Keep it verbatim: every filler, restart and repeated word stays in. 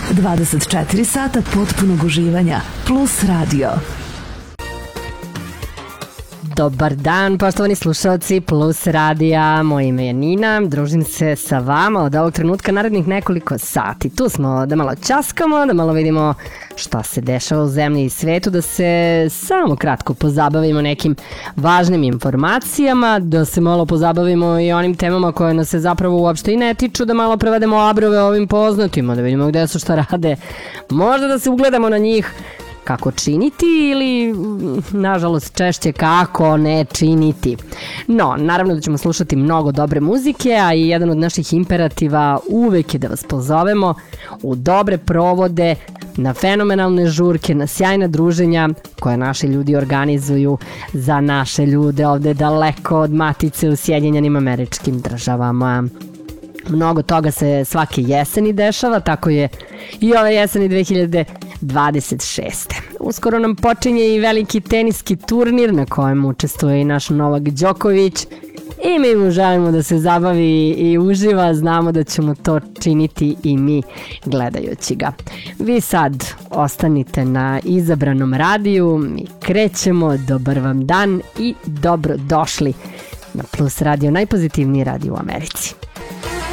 dvadeset četiri sata potpunog uživanja plus radio. Dobar dan, poštovani slušalci Plus radija, moje ime je Nina, družim se sa vama od ovog trenutka narednih nekoliko sati. Tu smo da malo ćaskamo, da malo vidimo šta se dešava u zemlji i svetu, da se samo kratko pozabavimo nekim važnim informacijama, da se malo pozabavimo i onim temama koje nas se zapravo uopšte i ne tiču, da malo prevedemo abrove ovim poznatima, da vidimo gde su, šta rade, možda da se ugledamo na njih, kako činiti ili, nažalost, češće kako ne činiti. No, naravno da ćemo slušati mnogo dobre muzike, a i jedan od naših imperativa uvek je da vas pozovemo u dobre provode, na fenomenalne žurke, na sjajna druženja koje naši ljudi organizuju za naše ljude ovde daleko od matice u Sjedinjenim Američkim Državama. Mnogo toga se svake jeseni dešava, tako je i ove jeseni dve hiljade dvadeset šeste. Uskoro nam počinje i veliki teniski turnir na kojem učestvuje i naš Novak Đoković i mi mu želimo da se zabavi i uživa, znamo da ćemo to činiti i mi gledajući ga. Vi sad ostanite na izabranom radiju, mi krećemo, dobar vam dan i dobro došli na Plus radio, najpozitivniji radio u Americi.